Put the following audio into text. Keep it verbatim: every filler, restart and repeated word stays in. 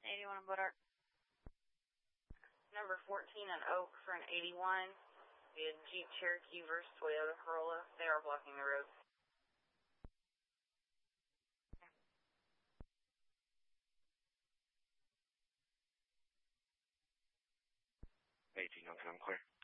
eighty-one on Bodark. Number fourteen on Oak for an eighty-one. We had Jeep Cherokee versus Toyota Corolla. They are blocking the road. eighteen on time, clear.